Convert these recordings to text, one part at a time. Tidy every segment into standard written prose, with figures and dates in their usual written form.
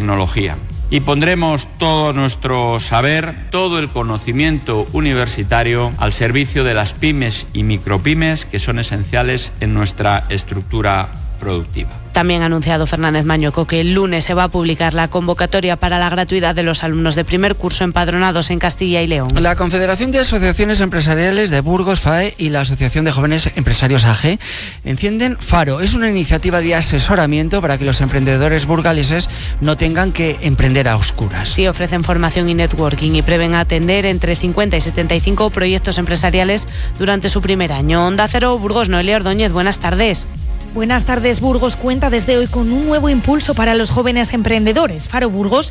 tecnología. Y pondremos todo nuestro saber, todo el conocimiento universitario al servicio de las pymes y micropymes que son esenciales en nuestra estructura productiva. También ha anunciado Fernández Mañueco que el lunes se va a publicar la convocatoria para la gratuidad de los alumnos de primer curso empadronados en Castilla y León. La Confederación de Asociaciones Empresariales de Burgos, FAE, y la Asociación de Jóvenes Empresarios AG encienden Faro. Es una iniciativa de asesoramiento para que los emprendedores burgaleses no tengan que emprender a oscuras. Sí, ofrecen formación y networking y prevén atender entre 50 y 75 proyectos empresariales durante su primer año. Onda Cero, Burgos, Noelia Ordóñez, buenas tardes. Buenas tardes. Burgos cuenta desde hoy con un nuevo impulso para los jóvenes emprendedores. Faro Burgos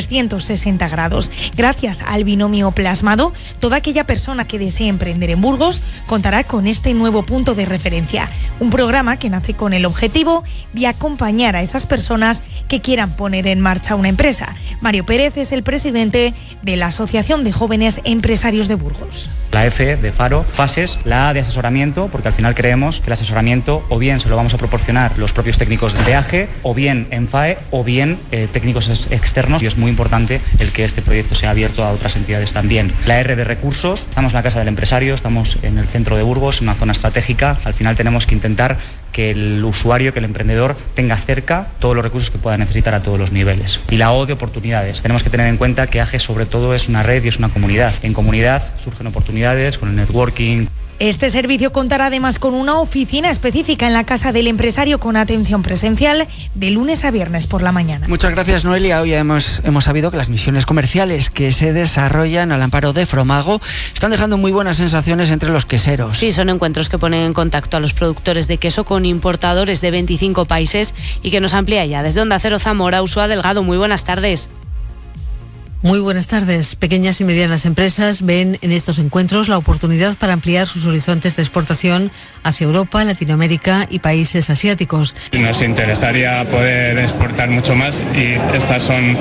360 grados. Gracias al binomio plasmado, toda aquella persona que desee emprender en Burgos contará con este nuevo punto de referencia. Un programa que nace con el objetivo de acompañar a esas personas que quieran poner en marcha una empresa. Mario Pérez es el presidente de la Asociación de Jóvenes Empresarios de Burgos. La F de Faro, fases, la A de asesoramiento, porque al final creemos que el asesoramiento o bien se lo vamos a proporcionar los propios técnicos de AG, o bien en FAE, o bien técnicos externos, y es muy importante el que este proyecto sea abierto a otras entidades también. La R de recursos, estamos en la Casa del Empresario, estamos en el centro de Burgos, una zona estratégica. Al final tenemos que intentar que el usuario, que el emprendedor tenga cerca todos los recursos que pueda necesitar a todos los niveles. Y la O de oportunidades. Tenemos que tener en cuenta que AG sobre todo es una red y es una comunidad. En comunidad surgen oportunidades con el networking. Este servicio contará además con una oficina específica en la Casa del Empresario con atención presencial de lunes a viernes por la mañana. Muchas gracias, Noelia. Hoy hemos sabido que las misiones comerciales que se desarrollan al amparo de Fromago están dejando muy buenas sensaciones entre los queseros. Sí, son encuentros que ponen en contacto a los productores de queso con importadores de 25 países y que nos amplía ya desde Onda Cero Zamora, Ursúa Delgado. Muy buenas tardes. Muy buenas tardes. Pequeñas y medianas empresas ven en estos encuentros la oportunidad para ampliar sus horizontes de exportación hacia Europa, Latinoamérica y países asiáticos. Nos interesaría poder exportar mucho más y estos son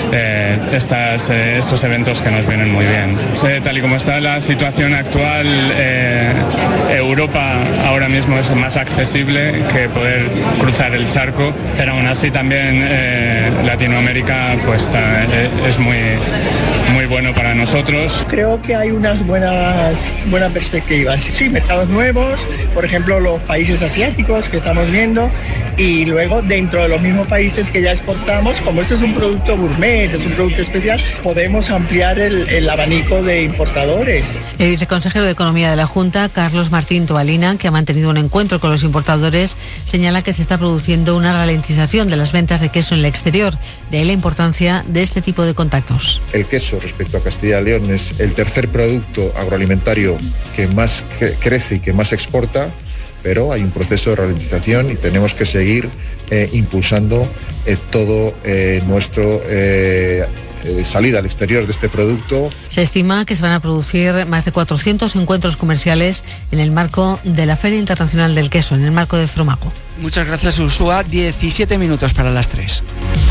estos eventos que nos vienen muy bien. Tal y como está la situación actual, Europa ahora mismo es más accesible que poder cruzar el charco, pero aún así también Latinoamérica pues es muy bueno para nosotros. Creo que hay unas buenas perspectivas. Sí, mercados nuevos, por ejemplo los países asiáticos que estamos viendo, y luego dentro de los mismos países que ya exportamos, como este es un producto gourmet, es un producto especial, podemos ampliar el abanico de importadores. El viceconsejero de Economía de la Junta, Carlos Martín Tobalina, que ha mantenido un encuentro con los importadores, señala que se está produciendo una ralentización de las ventas de queso en el exterior. De ahí la importancia de este tipo de contactos. El queso respecto a Castilla y León es el tercer producto agroalimentario que más crece y que más exporta, pero hay un proceso de ralentización y tenemos que seguir impulsando todo nuestro salida al exterior de este producto. Se estima que se van a producir más de 400 encuentros comerciales en el marco de la Feria Internacional del Queso, en el marco de Fromago. Muchas gracias, Ursúa. 17 minutos para las 3.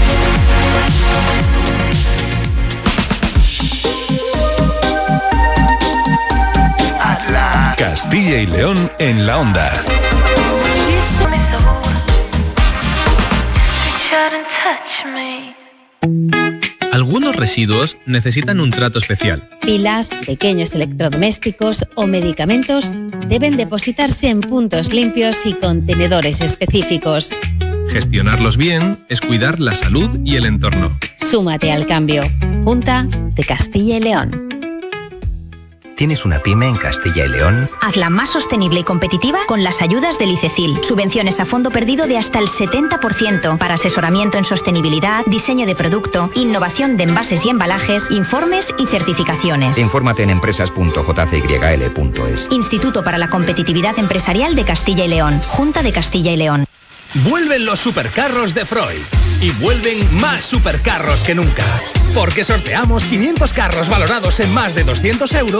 Castilla y León en la onda. Algunos residuos necesitan un trato especial. Pilas, pequeños electrodomésticos o medicamentos deben depositarse en puntos limpios y contenedores específicos. Gestionarlos bien es cuidar la salud y el entorno. Súmate al cambio. Junta de Castilla y León. ¿Tienes una pyme en Castilla y León? Hazla más sostenible y competitiva con las ayudas del ICECIL. Subvenciones a fondo perdido de hasta el 70% para asesoramiento en sostenibilidad, diseño de producto, innovación de envases y embalajes, informes y certificaciones. Infórmate en empresas.jcyl.es. Instituto para la Competitividad Empresarial de Castilla y León. Junta de Castilla y León. Vuelven los supercarros de Freud. Y vuelven más supercarros que nunca. Porque sorteamos 500 carros valorados en más de 200 euros